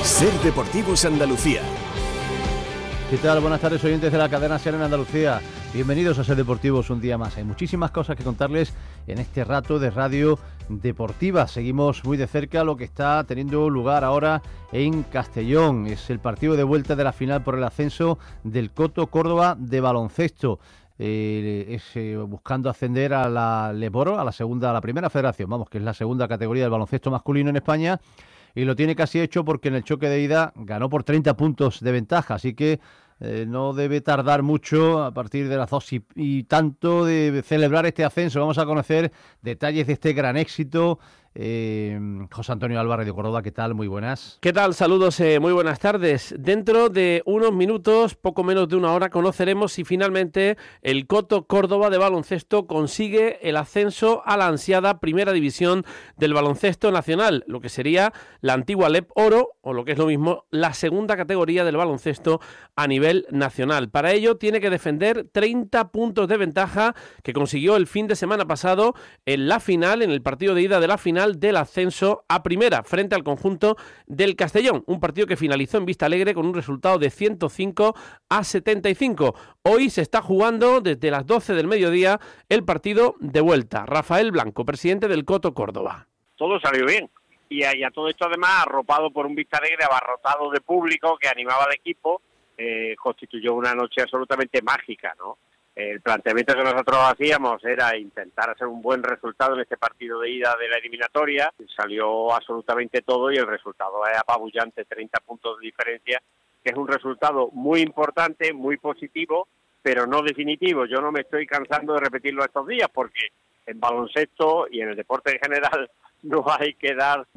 Ser Deportivos Andalucía. ¿Qué tal? Buenas tardes, oyentes de la cadena SER en Andalucía. Bienvenidos a Ser Deportivos un día más. Hay muchísimas cosas que contarles en este rato de radio deportiva. Seguimos muy de cerca lo que está teniendo lugar ahora en Castellón. Es el partido de vuelta de la final por el ascenso del Coto Córdoba de baloncesto. Buscando ascender a la Leboro, a la primera federación, que es la segunda categoría del baloncesto masculino en España, y lo tiene casi hecho porque en el choque de ida ganó por 30 puntos de ventaja, así que no debe tardar mucho a partir de las 2 y tanto de celebrar este ascenso. Vamos a conocer detalles de este gran éxito. José Antonio Álvarez de Córdoba, ¿qué tal? Muy buenas. ¿Qué tal? Saludos, muy buenas tardes. Dentro de unos minutos, poco menos de una hora, conoceremos si finalmente el Coto Córdoba de baloncesto consigue el ascenso a la ansiada primera división del baloncesto nacional, lo que sería la antigua LEP Oro, o lo que es lo mismo, la segunda categoría del baloncesto a nivel nacional. Para ello tiene que defender 30 puntos de ventaja que consiguió el fin de semana pasado en la final, en el partido de ida de la final del ascenso a primera frente al conjunto del Castellón, un partido que finalizó en Vista Alegre con un resultado de 105-75. Hoy se está jugando desde las 12 del mediodía el partido de vuelta. Rafael Blanco, presidente del Coto Córdoba. Todo salió bien y a todo esto además arropado por un Vista Alegre abarrotado de público que animaba al equipo, constituyó una noche absolutamente mágica, ¿no? El planteamiento que nosotros hacíamos era intentar hacer un buen resultado en este partido de ida de la eliminatoria. Salió absolutamente todo y el resultado es apabullante, 30 puntos de diferencia, que es un resultado muy importante, muy positivo, pero no definitivo. Yo no me estoy cansando de repetirlo estos días porque en baloncesto y en el deporte en general no hay que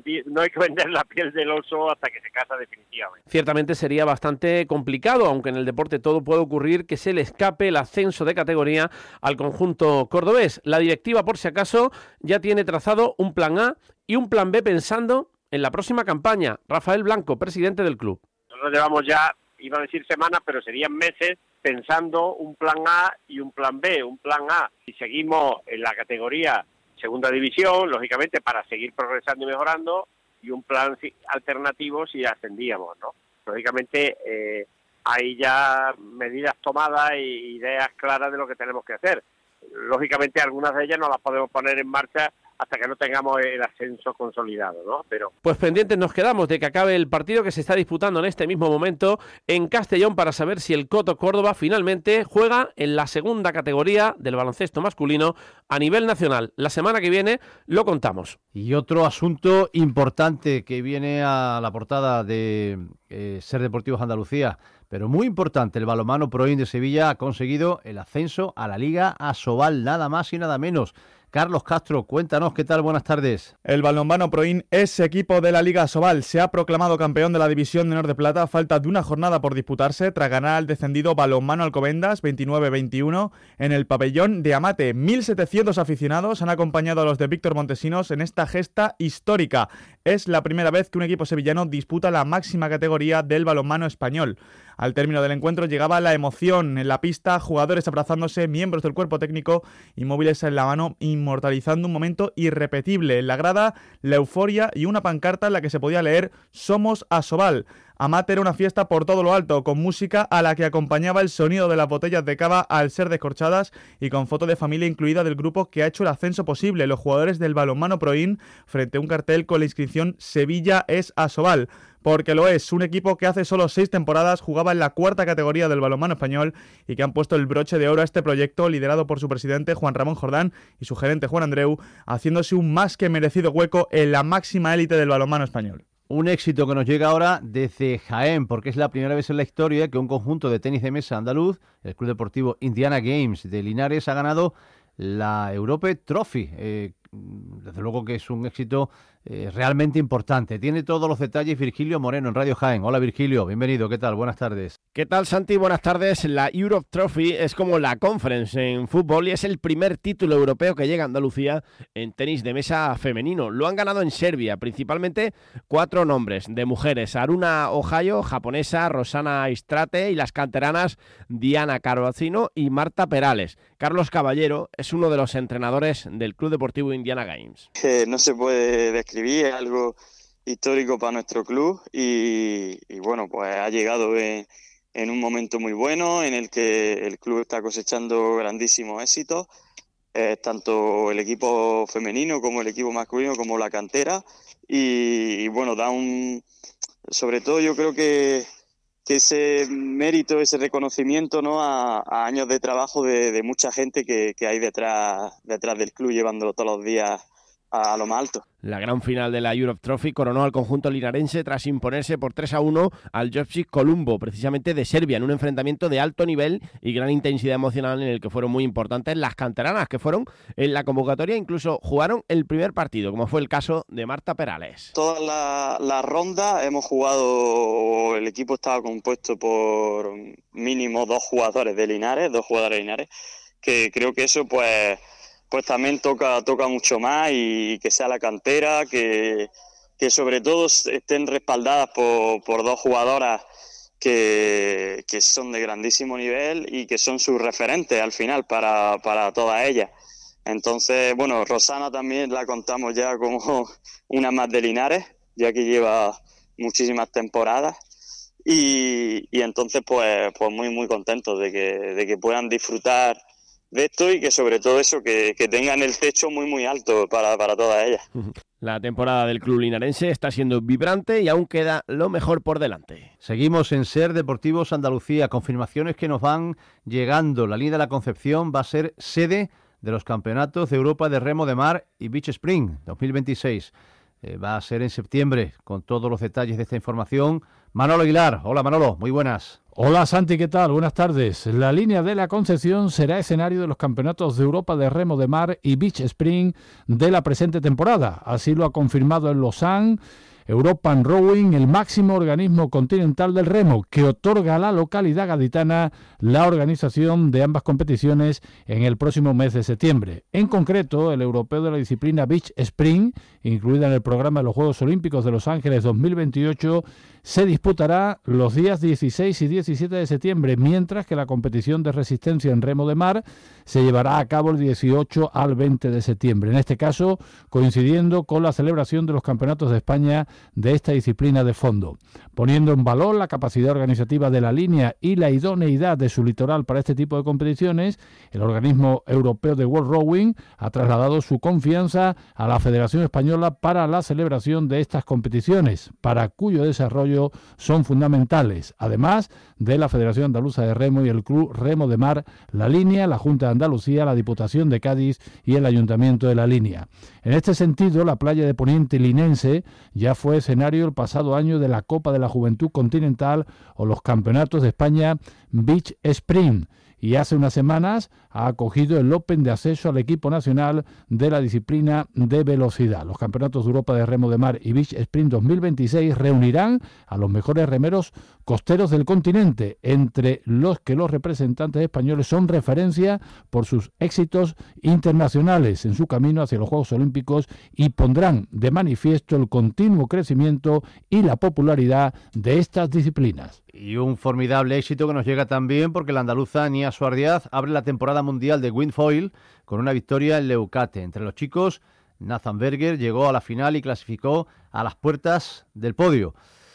vender la piel del oso hasta que se casa definitivamente. Ciertamente sería bastante complicado, aunque en el deporte todo puede ocurrir, que se le escape el ascenso de categoría al conjunto cordobés. La directiva, por si acaso, ya tiene trazado un plan A y un plan B pensando en la próxima campaña. Rafael Blanco, presidente del club. Nosotros llevamos ya, iba a decir semanas, pero serían meses, pensando un plan A y un plan B. Un plan A, si seguimos en la categoría segunda división, lógicamente para seguir progresando y mejorando, y un plan alternativo si ascendíamos, ¿no? Lógicamente hay ya medidas tomadas e ideas claras de lo que tenemos que hacer. Lógicamente algunas de ellas no las podemos poner en marcha hasta que no tengamos el ascenso consolidado, ¿no? Pero pues pendientes nos quedamos de que acabe el partido que se está disputando en este mismo momento en Castellón para saber si el Coto Córdoba finalmente juega en la segunda categoría del baloncesto masculino a nivel nacional. La semana que viene lo contamos. Y otro asunto importante que viene a la portada de Ser Deportivos Andalucía, pero muy importante, el balonmano Proin de Sevilla ha conseguido el ascenso a la Liga ASOBAL, nada más y nada menos. Carlos Castro, cuéntanos, ¿qué tal? Buenas tardes. El balonmano Proin es equipo de la Liga ASOBAL. Se ha proclamado campeón de la División de Honor de Plata a falta de una jornada por disputarse tras ganar al descendido balonmano Alcobendas 29-21 en el pabellón de Amate. 1.700 aficionados han acompañado a los de Víctor Montesinos en esta gesta histórica. Es la primera vez que un equipo sevillano disputa la máxima categoría del balonmano español. Al término del encuentro llegaba la emoción en la pista, jugadores abrazándose, miembros del cuerpo técnico y móviles en la mano, inmortalizando un momento irrepetible. En la grada, la euforia y una pancarta en la que se podía leer «Somos ASOBAL». Amate era una fiesta por todo lo alto, con música a la que acompañaba el sonido de las botellas de cava al ser descorchadas y con foto de familia incluida del grupo que ha hecho el ascenso posible, los jugadores del balonmano Proin, frente a un cartel con la inscripción «Sevilla es ASOBAL». Porque lo es, un equipo que hace solo 6 temporadas jugaba en la cuarta categoría del balonmano español y que han puesto el broche de oro a este proyecto liderado por su presidente Juan Ramón Jordán y su gerente Juan Andreu, haciéndose un más que merecido hueco en la máxima élite del balonmano español. Un éxito que nos llega ahora desde Jaén, porque es la primera vez en la historia que un conjunto de tenis de mesa andaluz, el Club Deportivo Indiana Games de Linares, ha ganado la Europe Trophy. Desde luego que es un éxito realmente importante. Tiene todos los detalles Virgilio Moreno en Radio Jaén. Hola Virgilio, bienvenido, ¿qué tal? Buenas tardes. ¿Qué tal, Santi? Buenas tardes. La Europe Trophy es como la Conference en fútbol y es el primer título europeo que llega a Andalucía en tenis de mesa femenino. Lo han ganado en Serbia, principalmente 4 nombres de mujeres: Aruna Ohio, japonesa, Rosana Istrate, y las canteranas Diana Carvacino y Marta Perales. Carlos Caballero es uno de los entrenadores del Club Deportivo Indiana Games. No se puede describir, algo histórico para nuestro club y bueno, pues ha llegado en un momento muy bueno en el que el club está cosechando grandísimos éxitos, tanto el equipo femenino como el equipo masculino como la cantera y bueno, sobre todo yo creo que ese mérito, ese reconocimiento, ¿no?, a años de trabajo de mucha gente que hay detrás del club llevándolo todos los días a lo más alto. La gran final de la Europe Trophy coronó al conjunto linarense tras imponerse por 3-1 al Joško Columbo, precisamente de Serbia, en un enfrentamiento de alto nivel y gran intensidad emocional en el que fueron muy importantes las canteranas que fueron en la convocatoria, incluso jugaron el primer partido, como fue el caso de Marta Perales. Todas las rondas hemos jugado, el equipo estaba compuesto por mínimo dos jugadores Linares, que creo que eso pues también toca mucho más y que sea la cantera, que sobre todo estén respaldadas por dos jugadoras que son de grandísimo nivel y que son sus referentes al final para todas ellas. Entonces, bueno, Rosana también la contamos ya como una más de Linares, ya que lleva muchísimas temporadas y entonces pues muy muy contentos de que puedan disfrutar de esto y que sobre todo eso, que tengan el techo muy muy alto para todas ellas. La temporada del club linarense está siendo vibrante y aún queda lo mejor por delante. Seguimos en SER Deportivos Andalucía, confirmaciones que nos van llegando. La Línea de la Concepción va a ser sede de los Campeonatos de Europa de Remo de Mar y Beach Spring 2026. Va a ser en septiembre, con todos los detalles de esta información. Manolo Aguilar. Hola Manolo, muy buenas. Hola Santi, ¿qué tal? Buenas tardes. La Línea de la Concepción será escenario de los Campeonatos de Europa de Remo de Mar y Beach Spring de la presente temporada. Así lo ha confirmado en Lausanne European Rowing, el máximo organismo continental del remo, que otorga a la localidad gaditana la organización de ambas competiciones en el próximo mes de septiembre. En concreto, el europeo de la disciplina Beach Spring, incluida en el programa de los Juegos Olímpicos de Los Ángeles 2028, se disputará los días 16 y 17 de septiembre, mientras que la competición de resistencia en remo de mar se llevará a cabo el 18 al 20 de septiembre. En este caso, coincidiendo con la celebración de los Campeonatos de España de esta disciplina de fondo. Poniendo en valor la capacidad organizativa de la línea y la idoneidad de su litoral para este tipo de competiciones, el organismo europeo de World Rowing ha trasladado su confianza a la Federación Española para la celebración de estas competiciones, para cuyo desarrollo son fundamentales, además de la Federación Andaluza de Remo y el Club Remo de Mar, la Línea, la Junta de Andalucía, la Diputación de Cádiz y el Ayuntamiento de la Línea. En este sentido, la playa de Poniente linense ya fue escenario el pasado año de la Copa de la Juventud Continental o los Campeonatos de España Beach Spring, y hace unas semanas ha acogido el Open de acceso al equipo nacional de la disciplina de velocidad. Los Campeonatos de Europa de Remo de Mar y Beach Spring 2026 reunirán a los mejores remeros costeros del continente, entre los que los representantes españoles son referencia por sus éxitos internacionales en su camino hacia los Juegos Olímpicos y pondrán de manifiesto el continuo crecimiento y la popularidad de estas disciplinas. Y un formidable éxito que nos llega también porque la andaluza Nia Suardiaz abre la temporada mundial de windfoil con una victoria en Leucate. Entre los chicos, Nathan Berger llegó a la final y clasificó a las puertas del podio.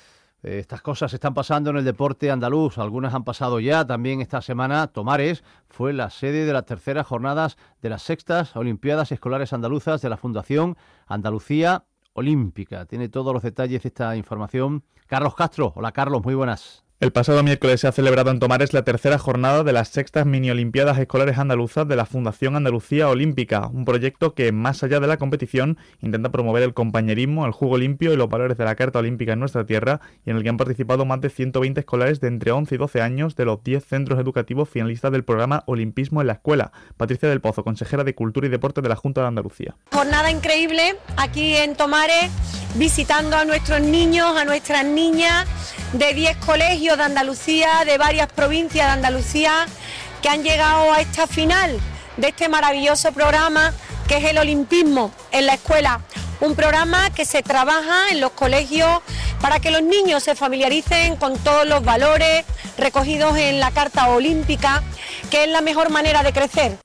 Estas cosas están pasando en el deporte andaluz, algunas han pasado ya. También esta semana Tomares fue la sede de las terceras jornadas de las sextas Olimpiadas Escolares Andaluzas de la Fundación Andalucía Olímpica. Tiene todos los detalles de esta información Carlos Castro. Hola Carlos, muy buenas. El pasado miércoles se ha celebrado en Tomares la tercera jornada de las sextas mini-olimpiadas escolares andaluzas de la Fundación Andalucía Olímpica, un proyecto que, más allá de la competición, intenta promover el compañerismo, el juego limpio y los valores de la Carta Olímpica en nuestra tierra, y en el que han participado más de 120 escolares de entre 11 y 12 años de los 10 centros educativos finalistas del programa Olimpismo en la Escuela. Patricia del Pozo, consejera de Cultura y Deporte de la Junta de Andalucía. Jornada increíble aquí en Tomares, visitando a nuestros niños, a nuestras niñas de 10 colegios de Andalucía, de varias provincias de Andalucía, que han llegado a esta final de este maravilloso programa que es el Olimpismo en la Escuela. Un programa que se trabaja en los colegios para que los niños se familiaricen con todos los valores recogidos en la Carta Olímpica, que es la mejor manera de crecer.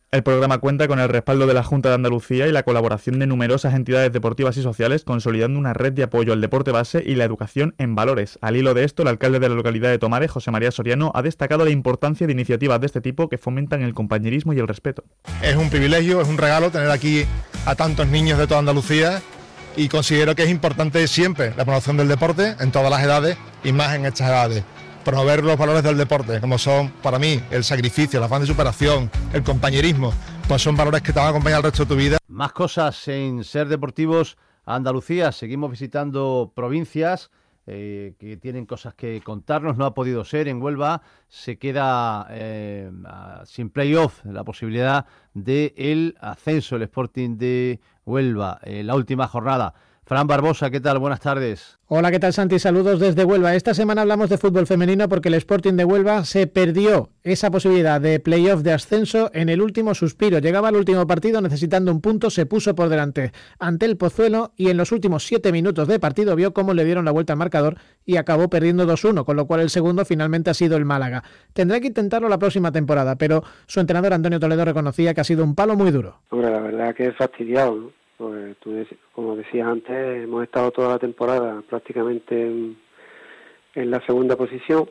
El programa cuenta con el respaldo de la Junta de Andalucía y la colaboración de numerosas entidades deportivas y sociales, consolidando una red de apoyo al deporte base y la educación en valores. Al hilo de esto, el alcalde de la localidad de Tomares, José María Soriano, ha destacado la importancia de iniciativas de este tipo que fomentan el compañerismo y el respeto. Es un privilegio, es un regalo tener aquí a tantos niños de toda Andalucía y considero que es importante siempre la promoción del deporte en todas las edades y más en estas edades. Promover los valores del deporte, como son para mí el sacrificio, el afán de superación, el compañerismo, pues son valores que te van a acompañar el resto de tu vida. Más cosas en Ser Deportivos Andalucía. Seguimos visitando provincias que tienen cosas que contarnos. No ha podido ser en Huelva. Se queda sin playoff la posibilidad del ascenso, el Sporting de Huelva, la última jornada. Fran Barbosa, ¿qué tal? Buenas tardes. Hola, ¿qué tal, Santi? Saludos desde Huelva. Esta semana hablamos de fútbol femenino porque el Sporting de Huelva se perdió esa posibilidad de playoff de ascenso en el último suspiro. Llegaba al último partido necesitando un punto, se puso por delante ante el Pozuelo y en los últimos 7 minutos de partido vio cómo le dieron la vuelta al marcador y acabó perdiendo 2-1, con lo cual el segundo finalmente ha sido el Málaga. Tendrá que intentarlo la próxima temporada, pero su entrenador Antonio Toledo reconocía que ha sido un palo muy duro. Hombre, la verdad que es fastidiado, ¿no? Pues como decías antes, hemos estado toda la temporada prácticamente en la segunda posición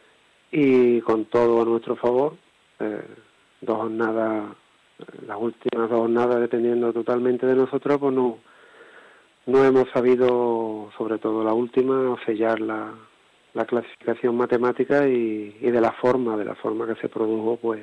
y con todo a nuestro favor. 2 jornadas, las últimas 2 jornadas dependiendo totalmente de nosotros, pues no hemos sabido, sobre todo la última, sellar la clasificación matemática y de la forma que se produjo, pues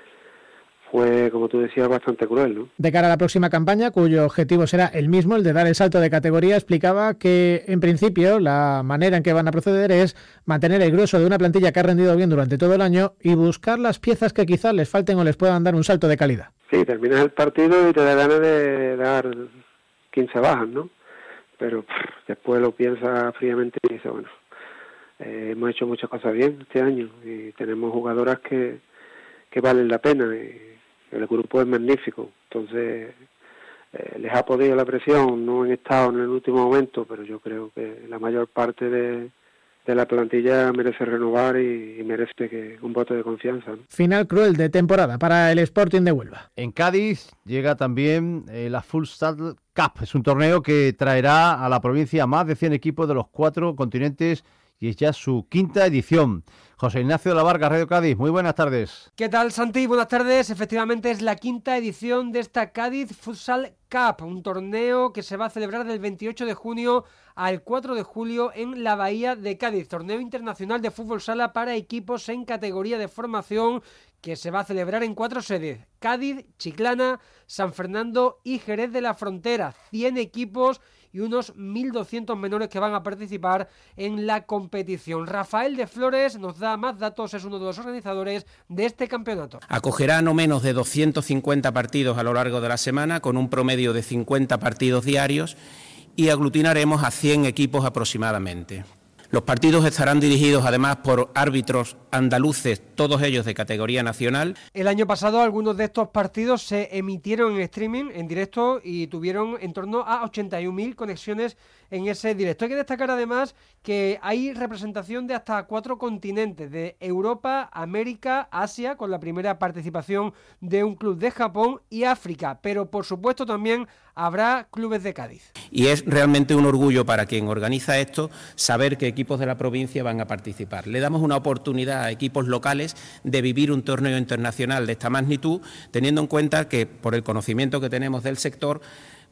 fue, como tú decías, bastante cruel, ¿no? De cara a la próxima campaña, cuyo objetivo será el mismo, el de dar el salto de categoría, explicaba que, en principio, la manera en que van a proceder es mantener el grueso de una plantilla que ha rendido bien durante todo el año y buscar las piezas que quizás les falten o les puedan dar un salto de calidad. Sí, terminas el partido y te da ganas de dar 15 bajas, ¿no? Pero después lo piensas fríamente y dices, bueno, hemos hecho muchas cosas bien este año y tenemos jugadoras que valen la pena y el grupo es magnífico, entonces les ha podido la presión, no han estado en el último momento, pero yo creo que la mayor parte de la plantilla merece renovar y merece un voto de confianza, ¿no? Final cruel de temporada para el Sporting de Huelva. En Cádiz llega también la Full Saddle Cup, es un torneo que traerá a la provincia más de 100 equipos de los 4 continentes y es ya su 5ª edición. José Ignacio de la Varga, Radio Cádiz, muy buenas tardes. ¿Qué tal, Santi? Buenas tardes. Efectivamente es la 5ª edición de esta Cádiz Futsal Cup, un torneo que se va a celebrar del 28 de junio al 4 de julio en la Bahía de Cádiz. Torneo internacional de fútbol sala para equipos en categoría de formación que se va a celebrar en 4 sedes: Cádiz, Chiclana, San Fernando y Jerez de la Frontera. 100 equipos y unos 1.200 menores que van a participar en la competición. Rafael de Flores nos da más datos, es uno de los organizadores de este campeonato. Acogerá no menos de 250 partidos a lo largo de la semana, con un promedio de 50 partidos diarios, y aglutinaremos a 100 equipos aproximadamente. Los partidos estarán dirigidos además por árbitros andaluces, todos ellos de categoría nacional. El año pasado algunos de estos partidos se emitieron en streaming, en directo, y tuvieron en torno a 81.000 conexiones en ese directo. Hay que destacar además que hay representación de hasta 4 continentes, de Europa, América, Asia, con la primera participación de un club de Japón, y África, pero por supuesto también habrá clubes de Cádiz. Y es realmente un orgullo para quien organiza esto saber que equipos de la provincia van a participar. Le damos una oportunidad a equipos locales de vivir un torneo internacional de esta magnitud, teniendo en cuenta que, por el conocimiento que tenemos del sector,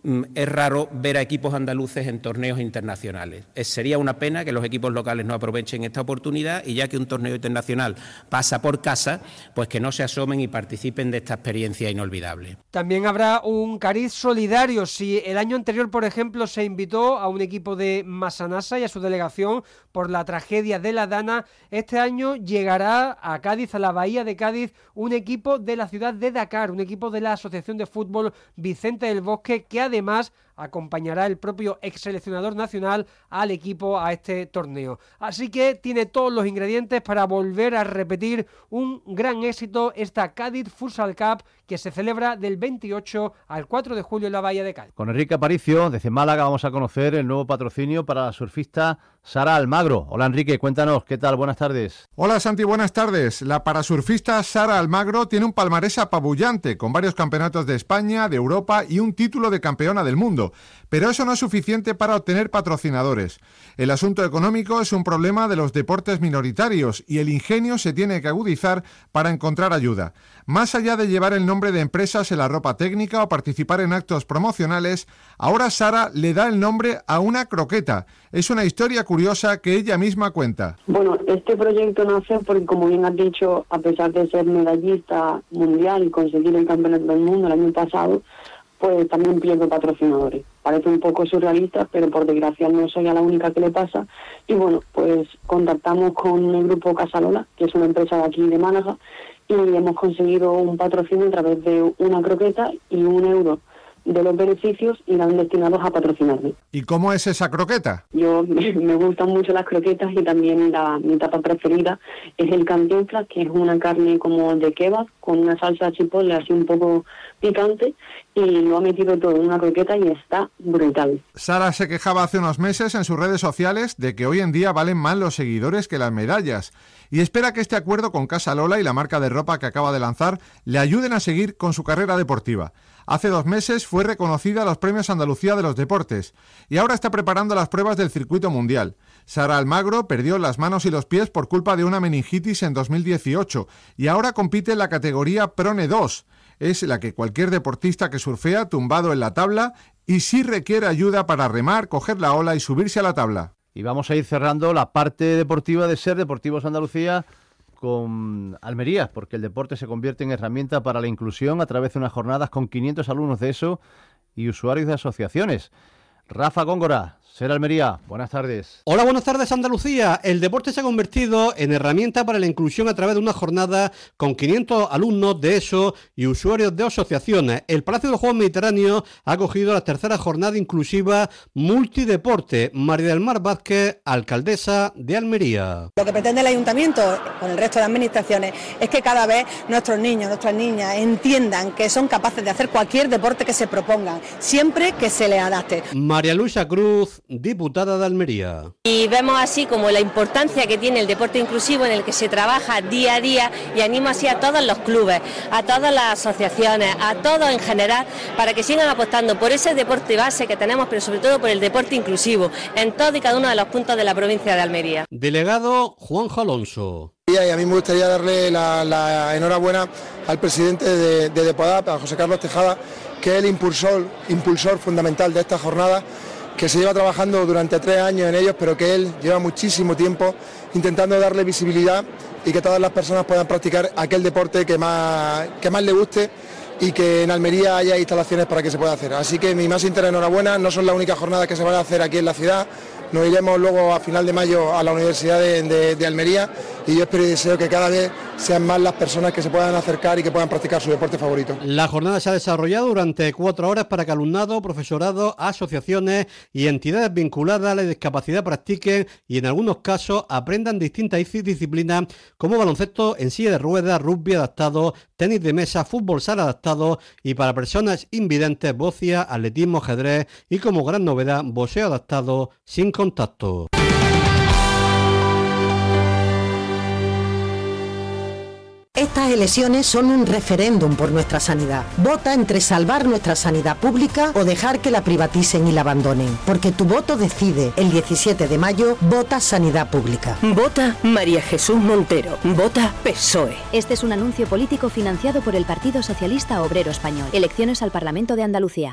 es raro ver a equipos andaluces en torneos internacionales. Sería una pena que los equipos locales no aprovechen esta oportunidad y, ya que un torneo internacional pasa por casa, pues que no se asomen y participen de esta experiencia inolvidable. También habrá un cariz solidario. Si el año anterior, por ejemplo, se invitó a un equipo de Massanassa y a su delegación por la tragedia de la Dana, este año llegará a Cádiz, a la Bahía de Cádiz, un equipo de la ciudad de Dakar, un equipo de la Asociación de Fútbol Vicente del Bosque, que además acompañará el propio ex seleccionador nacional al equipo a este torneo. Así que tiene todos los ingredientes para volver a repetir un gran éxito esta Cádiz Futsal Cup, que se celebra del 28 al 4 de julio en la Bahía de Cádiz. Con Enrique Aparicio, desde Málaga, vamos a conocer el nuevo patrocinio para la surfista Sara Almagro. Hola Enrique, cuéntanos, ¿qué tal? Buenas tardes. Hola Santi, buenas tardes. La parasurfista Sara Almagro tiene un palmarés apabullante, con varios campeonatos de España, de Europa y un título de campeona del mundo. Pero eso no es suficiente para obtener patrocinadores. El asunto económico es un problema de los deportes minoritarios y el ingenio se tiene que agudizar para encontrar ayuda. Más allá de llevar el nombre de empresas en la ropa técnica o participar en actos promocionales, ahora Sara le da el nombre a una croqueta. Es una historia curiosa que ella misma cuenta. Bueno, este proyecto nace porque, como bien has dicho, a pesar de ser medallista mundial y conseguir el campeonato del mundo el año pasado, pues también pierdo patrocinadores. Parece un poco surrealista, pero por desgracia no soy a la única que le pasa. Y bueno, pues contactamos con el grupo Casalola, que es una empresa de aquí de Málaga, y hemos conseguido un patrocinio a través de una croqueta y €1 de los beneficios irán destinados a patrocinarme. ¿Y cómo es esa croqueta? Yo me gustan mucho las croquetas y también mi tapa preferida es el cantinflas, que es una carne como de kebab con una salsa chipotle así un poco picante, y lo ha metido todo en una croqueta y está brutal. Sara se quejaba hace unos meses en sus redes sociales de que hoy en día valen más los seguidores que las medallas y espera que este acuerdo con Casa Lola y la marca de ropa que acaba de lanzar le ayuden a seguir con su carrera deportiva. Hace 2 meses fue reconocida a los Premios Andalucía de los Deportes y ahora está preparando las pruebas del circuito mundial. Sara Almagro perdió las manos y los pies por culpa de una meningitis en 2018 y ahora compite en la categoría Prone 2. Es la que cualquier deportista que surfea tumbado en la tabla y sí requiere ayuda para remar, coger la ola y subirse a la tabla. Y vamos a ir cerrando la parte deportiva de SER Deportivos Andalucía con Almería, porque el deporte se convierte en herramienta para la inclusión a través de unas jornadas con 500 alumnos de ESO y usuarios de asociaciones. Rafa Góngora, SER Almería, buenas tardes. Hola, buenas tardes Andalucía. El deporte se ha convertido en herramienta para la inclusión a través de una jornada con 500 alumnos de ESO y usuarios de asociaciones. El Palacio de los Juegos Mediterráneos ha acogido la tercera jornada inclusiva multideporte. María del Mar Vázquez, alcaldesa de Almería. Lo que pretende el Ayuntamiento, con el resto de administraciones, es que cada vez nuestros niños, nuestras niñas entiendan que son capaces de hacer cualquier deporte que se propongan, siempre que se les adapte. María Luisa Cruz, diputada de Almería. Y vemos así como la importancia que tiene el deporte inclusivo en el que se trabaja día a día, y animo así a todos los clubes, a todas las asociaciones, a todos en general, para que sigan apostando por ese deporte base que tenemos, pero sobre todo por el deporte inclusivo en todo y cada uno de los puntos de la provincia de Almería. Delegado Juanjo Alonso. Y a mí me gustaría darle la enhorabuena al presidente de Depodap, a José Carlos Tejada, que es el impulsor fundamental de esta jornada, que se lleva trabajando durante 3 años en ellos, pero que él lleva muchísimo tiempo intentando darle visibilidad y que todas las personas puedan practicar aquel deporte que más le guste, y que en Almería haya instalaciones para que se pueda hacer. Así que mi más sincera enhorabuena. No son las únicas jornadas que se van a hacer aquí en la ciudad. Nos iremos luego a final de mayo a la Universidad de Almería, y yo espero y deseo que cada vez sean más las personas que se puedan acercar y que puedan practicar su deporte favorito. La jornada se ha desarrollado durante 4 horas para que alumnado, profesorado, asociaciones y entidades vinculadas a la discapacidad practiquen y en algunos casos aprendan distintas disciplinas como baloncesto en silla de ruedas, rugby adaptado, tenis de mesa, fútbol sala adaptado, y para personas invidentes, bocia, atletismo, ajedrez y, como gran novedad, boxeo adaptado sin contacto. Estas elecciones son un referéndum por nuestra sanidad. Vota entre salvar nuestra sanidad pública o dejar que la privaticen y la abandonen. Porque tu voto decide. El 17 de mayo, vota Sanidad Pública. Vota María Jesús Montero. Vota PSOE. Este es un anuncio político financiado por el Partido Socialista Obrero Español. Elecciones al Parlamento de Andalucía.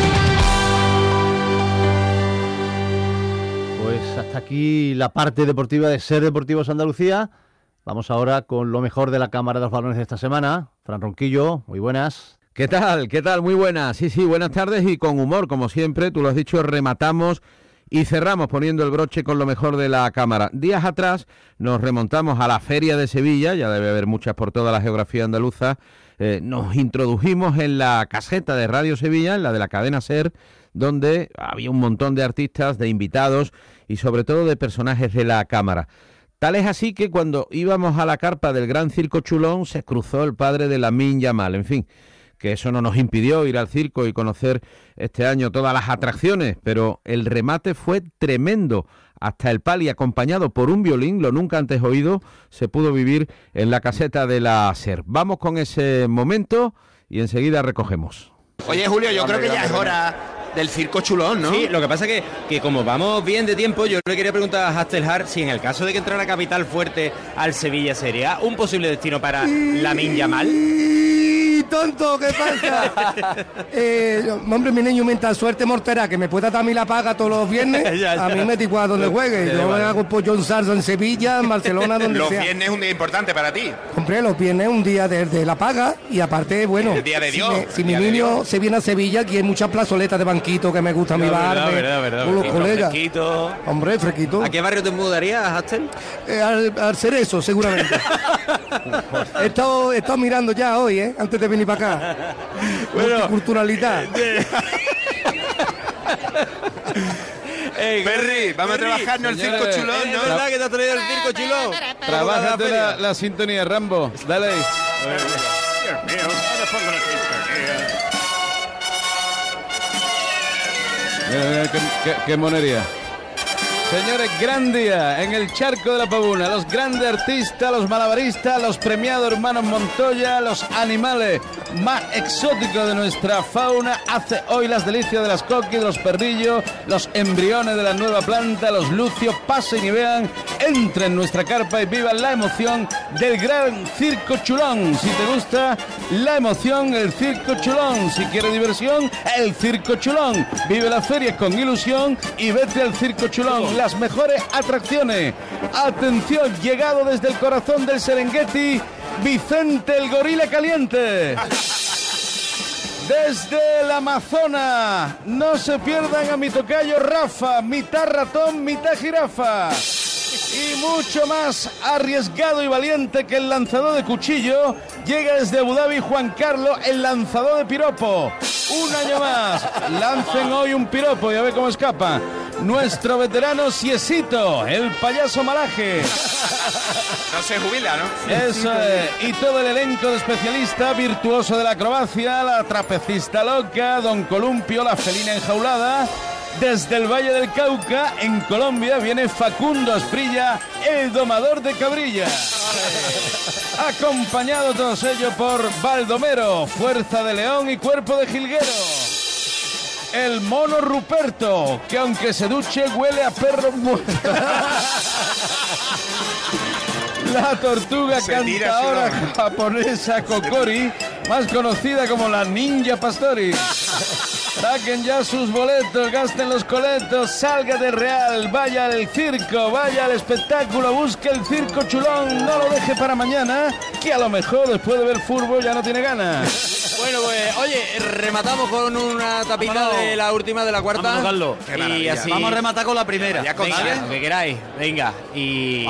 Pues hasta aquí la parte deportiva de SER Deportivos Andalucía. Vamos ahora con lo mejor de la Cámara de los Balones de esta semana. Fran Ronquillo, muy buenas. ¿Qué tal? ¿Qué tal? Muy buenas. Sí, buenas tardes y con humor, como siempre. Tú lo has dicho, rematamos y cerramos poniendo el broche con lo mejor de la Cámara. Días atrás nos remontamos a la Feria de Sevilla, ya debe haber muchas por toda la geografía andaluza. Nos introdujimos en la caseta de Radio Sevilla, en la de la cadena SER, donde había un montón de artistas, de invitados y sobre todo de personajes de la cámara. Tal es así que cuando íbamos a la carpa del Gran Circo Chulón se cruzó el padre de Lamine Yamal. En fin, que eso no nos impidió ir al circo y conocer este año todas las atracciones, pero el remate fue tremendo. Hasta el pali, acompañado por un violín, lo nunca antes oído, se pudo vivir en la caseta de la SER. Vamos con ese momento y enseguida recogemos. Oye, Julio, yo creo que ya es hora del Circo Chulón, ¿no? Sí, lo que pasa es que como vamos bien de tiempo, yo le quería preguntar a Hasselhard si en el caso de que entrara Capital Fuerte al Sevilla sería un posible destino para Lamine Yamal. ¡Tonto! ¿Qué pasa? Hombre, mi niño, mientras suerte mortera que me pueda dar a mí la paga todos los viernes, a mí me da igual donde juegue. Yo hago pollo en salsa en Sevilla, en Barcelona, donde los sea. Los viernes es un día importante para ti. Hombre, los viernes es un día de la paga y aparte, bueno, el día de Dios. Si mi niño se viene a Sevilla, aquí hay muchas plazoletas de banquito que me gusta a mi bar. Verdad. Con los colegas. Fresquito. Hombre, fresquito. ¿A qué barrio te mudarías, Hastel? Al Cerezo, seguramente. He estado mirando ya hoy, antes de venir para acá. Bueno, culturalidad. Perry, vamos a trabajar en el Circo Chulón, ¿no? Es verdad que te has traído el Circo Chulón. Trabájate la sintonía, Rambo. Dale ahí. Dios mío, ahora pongo la sintonía. Qué monería. Señores, gran día en el Charco de la Pavuna. Los grandes artistas, los malabaristas, los premiados hermanos Montoya, los animales más exóticos de nuestra fauna. Hace hoy las delicias de las coquis, de los perrillos, los embriones de la nueva planta, los lucios. Pasen y vean, entren en nuestra carpa y vivan la emoción del Gran Circo Chulón. Si te gusta la emoción, el Circo Chulón. Si quieres diversión, el Circo Chulón. Vive las ferias con ilusión y vete al Circo Chulón. Las mejores atracciones. Atención, llegado desde el corazón del Serengeti, Vicente el Gorila Caliente. Desde el Amazonas, no se pierdan a mi tocayo Rafa, mitad ratón, mitad jirafa. Y mucho más arriesgado y valiente que el lanzador de cuchillo, llega desde Abu Dhabi Juan Carlos, el lanzador de piropo. Un año más, lancen hoy un piropo y a ver cómo escapa. Nuestro veterano Ciesito, el payaso malaje. No se jubila, ¿no? Eso es. Y todo el elenco de especialistas, virtuoso de la acrobacia, la trapecista loca, Don Columpio, la felina enjaulada. Desde el Valle del Cauca, en Colombia, viene Facundo Asprilla, el domador de cabrilla. Acompañado todos ellos por Baldomero, fuerza de león y cuerpo de jilguero. El mono Ruperto, que aunque se duche huele a perro muerto. La tortuga cantadora japonesa Kokori, más conocida como la Ninja Pastori. Saquen ya sus boletos, gasten los coletos, salga de Real, vaya al circo, vaya al espectáculo, busque el Circo Chulón, no lo deje para mañana, que a lo mejor después de ver fútbol ya no tiene ganas. Bueno, pues, oye, rematamos con una tapita de la última, de la cuarta. Vámonos, Carlos. Y así... Vamos a rematar con la primera. Venga, lo que queráis. Venga, y...